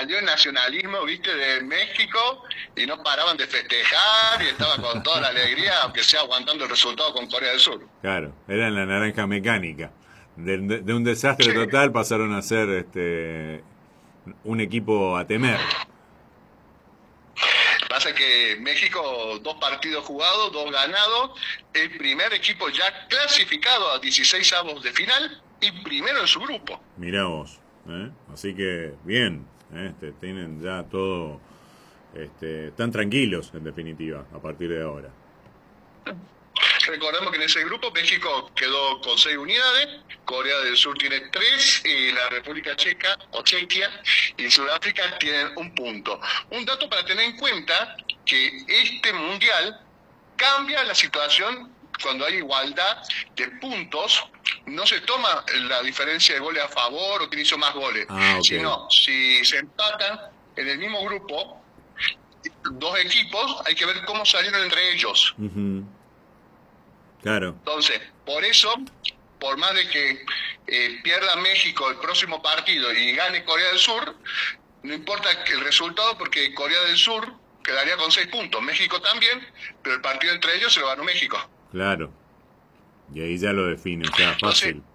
salió el nacionalismo, viste, de México y no paraban de festejar y estaba con toda la alegría, aunque sea aguantando el resultado con Corea del Sur. Claro, eran la naranja mecánica. De un desastre Sí. total pasaron a ser un equipo a temer. Pasa que México, 2 partidos jugados, 2 ganados, el primer equipo ya clasificado a 16avos de final y primero en su grupo. Mirá vos, ¿eh? Así que bien, tienen ya todo, están tranquilos en definitiva a partir de ahora. Recordemos que en ese grupo México quedó con 6 unidades, Corea del Sur tiene 3 y la República Checa o Chequia y Sudáfrica tienen 1 punto. Un dato para tener en cuenta, que este mundial cambia la situación cuando hay igualdad de puntos. No se toma la diferencia de goles a favor o quién hizo más goles, Ah, ok. sino si se empatan en el mismo grupo 2 equipos, hay que ver cómo salieron entre ellos. Ujú. Claro, Entonces, por eso, por más de que pierda México el próximo partido y gane Corea del Sur, no importa el resultado porque Corea del Sur quedaría con 6 puntos, México también, pero el partido entre ellos se lo ganó México. claro. Y ahí ya lo define, ya, Entonces, fácil.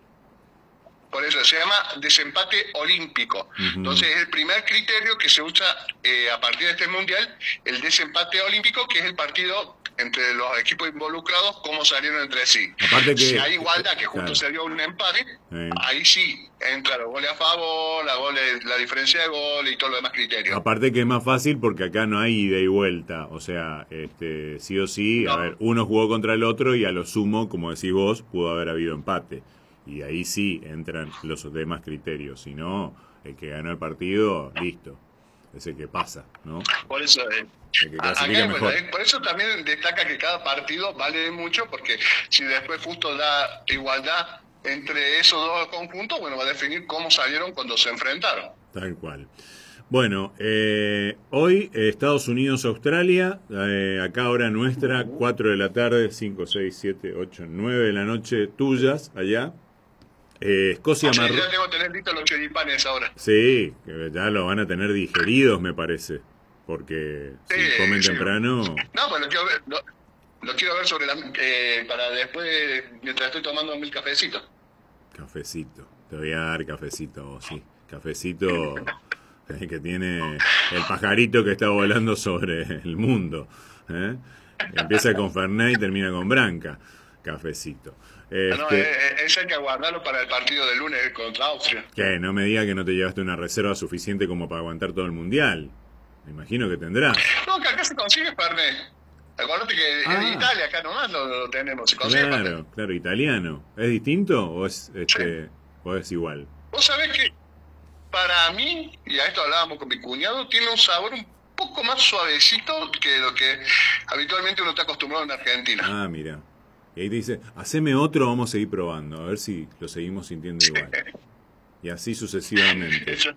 por eso se llama desempate olímpico. Ujú. Entonces, es el primer criterio que se usa a partir de este mundial, el desempate olímpico, que es el partido entre los equipos involucrados, cómo salieron entre sí. Aparte que, si hay igualdad, que justo claro. se dio un empate, ahí sí entra los goles a favor, la diferencia de goles y todo lo demás criterios. Aparte que es más fácil porque acá no hay ida y vuelta, o sea, sí o sí, No. a ver, uno jugó contra el otro y a lo sumo, como decís vos, pudo haber habido empate. Y ahí sí entran los demás criterios, si no, el que ganó el partido, listo, es el que pasa, ¿no? Por eso, El que clasifica mejor. por eso también destaca que cada partido vale mucho, porque si después justo da igualdad entre esos 2 conjuntos, bueno, va a definir cómo salieron cuando se enfrentaron. Tal cual. Bueno, hoy Estados Unidos-Australia, acá hora nuestra, 4 de la tarde, 5, 6, 7, 8, 9 de la noche, tuyas, allá. Escocia, Sí, Marruecos. ya tengo que tener listos los choripanes ahora. Sí, que ya lo van a tener digeridos, me parece. Porque si Sí, comen sí. temprano, No, pues lo quiero ver, lo quiero ver sobre para después, mientras estoy tomando mi cafecito. cafecito. Te voy a dar cafecito, vos, sí. Cafecito que tiene el pajarito que está volando sobre el mundo. ¿Eh? Empieza con Fernet y termina con Branca. Cafecito. No, ese hay que guardarlo para el partido del lunes contra Austria. Que no me diga que no te llevaste una reserva suficiente como para aguantar todo el mundial. Me imagino que tendrás. No, que acá se consigue Fernet. Acuérdate que en Italia, acá nomás lo tenemos. Se consigue Claro, Fernet. claro, italiano. ¿Es distinto o es o es igual? Vos sabés que para mí, y a esto hablábamos con mi cuñado, tiene un sabor un poco más suavecito que lo que habitualmente uno está acostumbrado en Argentina. Ah, mira. Y ahí te dice, haceme otro, vamos a seguir probando, a ver si lo seguimos sintiendo igual. Y así sucesivamente. Eso,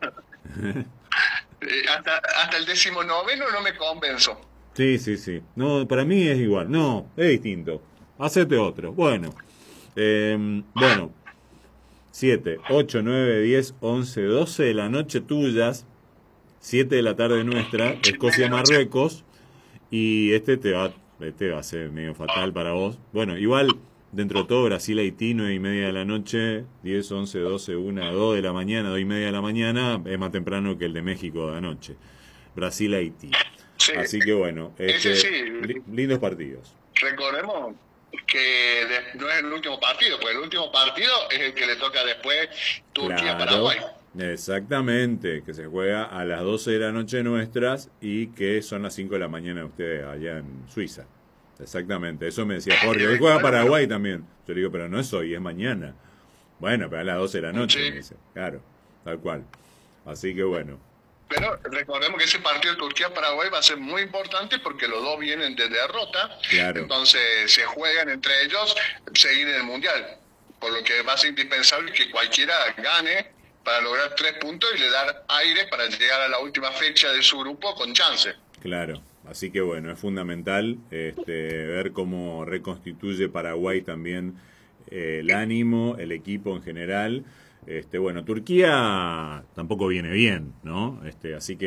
hasta el 19º no me convenzo. Sí, sí, sí. No, para mí es igual. No, es distinto. Hacete otro. Bueno. Bueno. 7, 8, 9, 10, 11, 12 de la noche tuyas. 7 de la tarde nuestra. Escocia-Marruecos. Y te va a ser medio fatal para vos. Bueno, igual, dentro de todo, Brasil-Haití, 9 y media de la noche. 10, 11, 12, 1, 2 de la mañana, 2 y media de la mañana. Es más temprano que el de México de anoche. Brasil-Haití. Sí, Así que bueno, ese sí. Lindos partidos. Recordemos que no es el último partido, pues el último partido es el que le toca después Turquía-Paraguay. Exactamente, que se juega a las 12 de la noche nuestras y que son las 5 de la mañana de ustedes allá en Suiza. Exactamente, eso me decía Jorge. Hoy juega Paraguay también. Yo le digo, pero no es hoy, es mañana. Bueno, pero a las 12 de la noche, sí. me dice. Claro, tal cual. Así que bueno. Pero recordemos que ese partido de Turquía-Paraguay va a ser muy importante porque los dos vienen de derrota. Claro. Entonces se juegan entre ellos seguir en el Mundial. Por lo que va a ser indispensable que cualquiera gane para lograr 3 puntos y le dar aire para llegar a la última fecha de su grupo con chance. Claro, así que bueno, es fundamental ver cómo reconstituye Paraguay también el ánimo, el equipo en general. Bueno, Turquía tampoco viene bien, ¿no? Así que